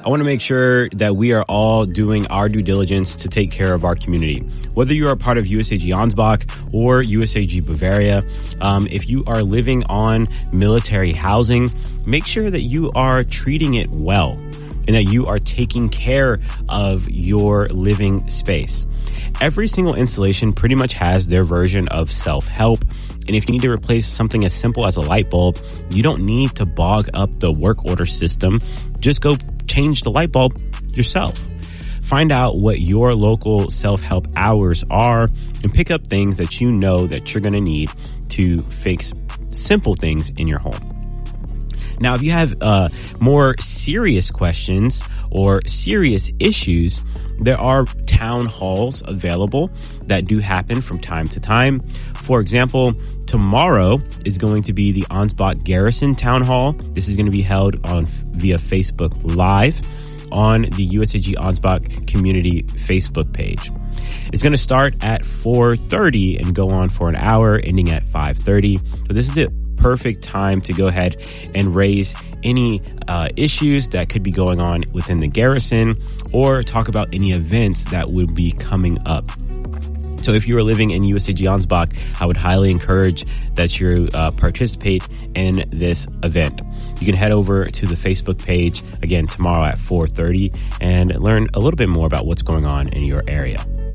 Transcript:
I want to make sure that we are all doing our due diligence to take care of our community. Whether you are part of USAG Ansbach or USAG Bavaria, if you are living on military housing, make sure that you are treating it well and that you are taking care of your living space. Every single installation pretty much has their version of self-help. And if you need to replace something as simple as a light bulb, you don't need to bog up the work order system. Just go change the light bulb yourself. Find out what your local self-help hours are and pick up things that you know that you're going to need to fix simple things in your home. Now, if you have more serious questions or serious issues, there are town halls available that do happen from time to time. For example, tomorrow is going to be the Ansbach Garrison Town Hall. This is going to be held via Facebook Live on the USAG Ansbach Community Facebook page. It's going to start at 4:30 and go on for an hour, ending at 5:30. So this is the perfect time to go ahead and raise any issues that could be going on within the garrison or talk about any events that would be coming up. So if you are living in USAG Ansbach, I would highly encourage that you participate in this event. You can head over to the Facebook page again tomorrow at 4:30 and learn a little bit more about what's going on in your area.